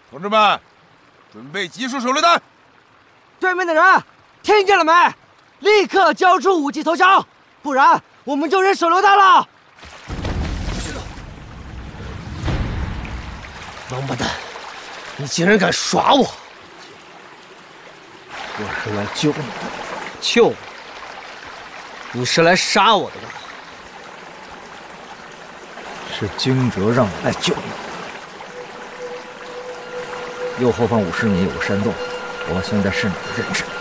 同志们，准备集束手榴弹。 对面的人，听见了没？立刻交出武器投降，不然我们就扔手榴弹了。王八蛋，你竟然敢耍我！我是来救你的，救我！你是来杀我的吧？ 是惊蛰让我来救你。右后方50米有个山洞，我现在是你的认知。